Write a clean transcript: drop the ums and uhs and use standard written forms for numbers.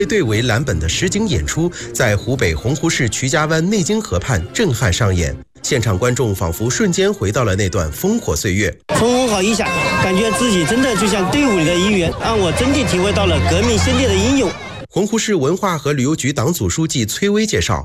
队为蓝本的实景演出在湖北洪湖市曲家湾内经河畔震撼上演，现场观众仿佛瞬间回到了那段烽火岁月。 从文好一下，感觉自己真的就像队伍里的一员，让我真的体会到了革命先烈的英勇。 洪湖市文化和旅游局党组书记崔威介绍，